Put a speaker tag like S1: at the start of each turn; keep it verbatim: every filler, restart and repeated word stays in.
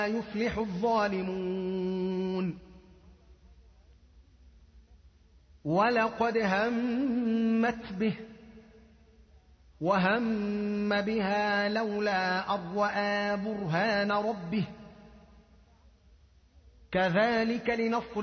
S1: يفلح الظالمون ولقد همت به وهم بها لولا أن رأى برهان ربه كذلك لنصرف